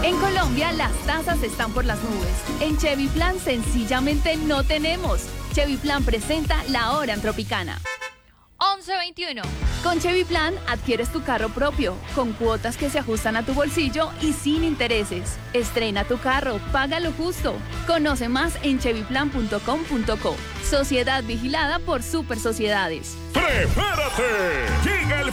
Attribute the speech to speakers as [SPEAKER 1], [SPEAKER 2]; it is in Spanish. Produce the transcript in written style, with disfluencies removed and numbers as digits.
[SPEAKER 1] En Colombia, las tasas están por las nubes. En Chevy Plan, sencillamente no tenemos. Chevy Plan presenta La Hora en Tropicana.
[SPEAKER 2] 11:21.
[SPEAKER 1] Con Chevy Plan, adquieres tu carro propio, con cuotas que se ajustan a tu bolsillo y sin intereses. Estrena tu carro, paga lo justo. Conoce más en chevyplan.com.co. Sociedad vigilada por Super Sociedades.
[SPEAKER 3] ¡Prepárate! Llega el